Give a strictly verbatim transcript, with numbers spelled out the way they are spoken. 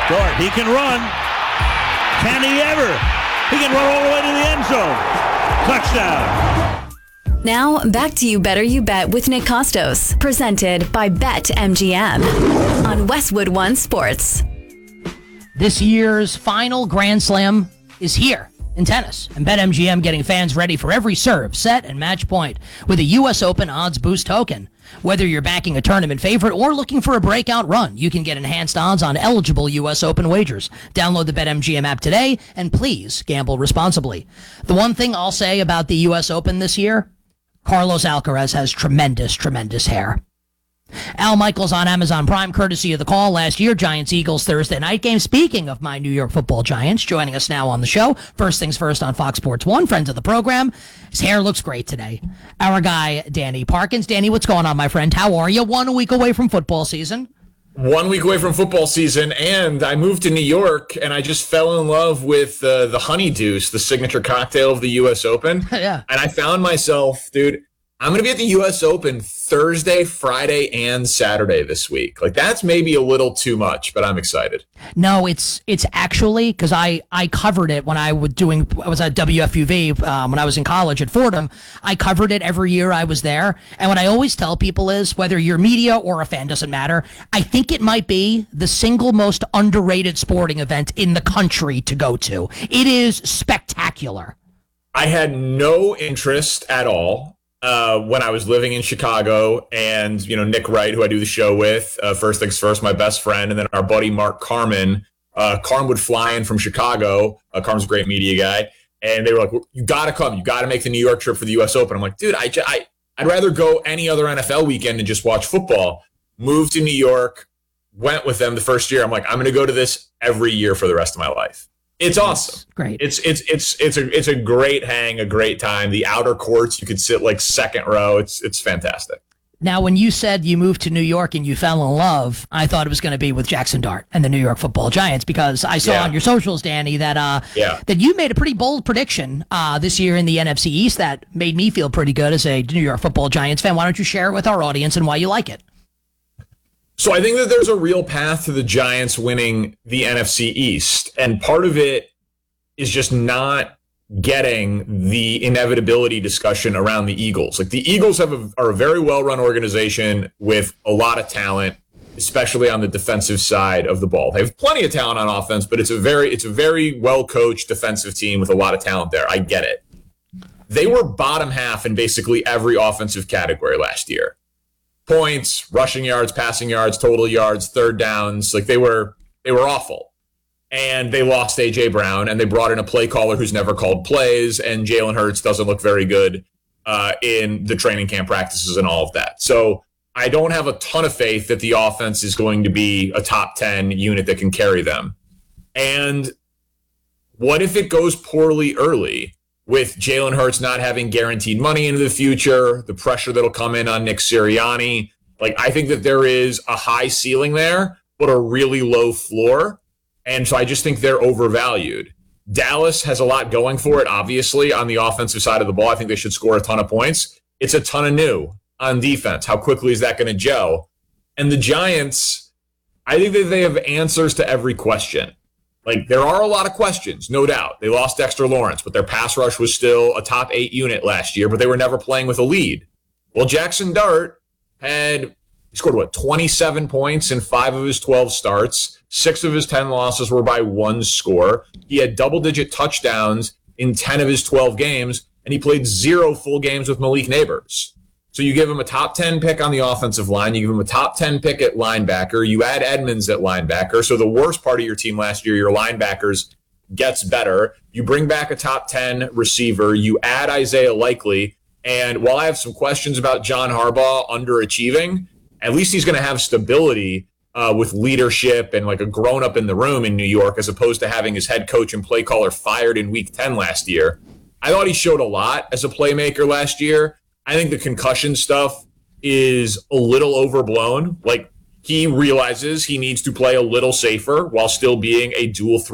Dart, he can run. Can he ever? He can run all the way to the end zone. Touchdown. Now, back to You Better You Bet with Nick Costos, presented by BetMGM on Westwood One Sports. This year's final Grand Slam is here in tennis, and BetMGM getting fans ready for every serve, set, and match point with a U S Open odds boost token. Whether you're backing a tournament favorite or looking for a breakout run, you can get enhanced odds on eligible U S Open wagers. Download the BetMGM app today, and please gamble responsibly. The one thing I'll say about the U S Open this year, Carlos Alcaraz has tremendous, tremendous hair. Al Michaels on Amazon Prime, courtesy of The Call last year, Giants-Eagles Thursday night game. Speaking of my New York Football Giants, joining us now on the show, first things first on Fox Sports one, friends of the program. His hair looks great today. Our guy, Danny Parkins. Danny, what's going on, my friend? How are you? One week away from football season. One week away from football season, and I moved to New York, and I just fell in love with uh, the Honeydeuce, the signature cocktail of the U S Open. Yeah. And I found myself, dude, I'm going to be at the U S Open Thursday, Friday, and Saturday this week. Like, that's maybe a little too much, but I'm excited. No, it's it's actually, because I, I covered it when I was doing, I was at W F U V um, when I was in college at Fordham. I covered it every year I was there. And what I always tell people is, whether you're media or a fan, doesn't matter. I think it might be the single most underrated sporting event in the country to go to. It is spectacular. I had no interest at all. Uh, when I was living in Chicago, and, you know, Nick Wright, who I do the show with, uh, first things first, my best friend, and then our buddy Mark Carman. Uh, Carm would fly in from Chicago. Uh, Carm's a great media guy. And they were like, you got to come. You got to make the New York trip for the U S Open. I'm like, dude, I, I, I'd rather go any other N F L weekend and just watch football. Moved to New York, went with them the first year. I'm like, I'm going to go to this every year for the rest of my life. It's awesome. That's great. It's it's it's it's a it's a great hang, a great time. The outer courts, you could sit like second row. It's it's fantastic. Now, when you said you moved to New York and you fell in love, I thought it was going to be with Jackson Dart and the New York Football Giants, because I saw Yeah. on your socials, Danny, that uh Yeah. that you made a pretty bold prediction uh this year in the N F C East that made me feel pretty good as a New York Football Giants fan. Why don't you share it with our audience and why you like it? So I think that there's a real path to the Giants winning the N F C East, and part of it is just not getting the inevitability discussion around the Eagles. Like, the Eagles have a, are a very well-run organization with a lot of talent, especially on the defensive side of the ball. They have plenty of talent on offense, but it's a very it's a very well-coached defensive team with a lot of talent there. I get it. They were bottom half in basically every offensive category last year. Points, rushing yards, passing yards, total yards, third downs. Like, they were they were awful. And they lost A J. Brown, and they brought in a play caller who's never called plays, and Jalen Hurts doesn't look very good uh, in the training camp practices and all of that. So I don't have a ton of faith that the offense is going to be a top ten unit that can carry them. And what if it goes poorly early, with Jalen Hurts not having guaranteed money into the future, the pressure that'll come in on Nick Sirianni? Like, I think that there is a high ceiling there, but a really low floor. And so I just think they're overvalued. Dallas has a lot going for it, obviously, on the offensive side of the ball. I think they should score a ton of points. It's a ton of new on defense. How quickly is that going to gel? And the Giants, I think that they have answers to every question. Like, there are a lot of questions, no doubt. They lost Dexter Lawrence, but their pass rush was still a top eight unit last year, but they were never playing with a lead. Well, Jackson Dart had he scored, what, twenty-seven points in five of his twelve starts. Six of his ten losses were by one score. He had double-digit touchdowns in ten of his twelve games, and he played zero full games with Malik Neighbors. So you give him a top ten pick on the offensive line. You give him a top ten pick at linebacker. You add Edmonds at linebacker. So the worst part of your team last year, your linebackers, gets better. You bring back a top ten receiver. You add Isaiah Likely. And while I have some questions about John Harbaugh underachieving, at least he's going to have stability Uh, with leadership and like a grown-up in the room in New York, as opposed to having his head coach and play caller fired in week ten last year. I thought he showed a lot as a playmaker last year. I think the concussion stuff is a little overblown. Like, he realizes he needs to play a little safer while still being a dual threat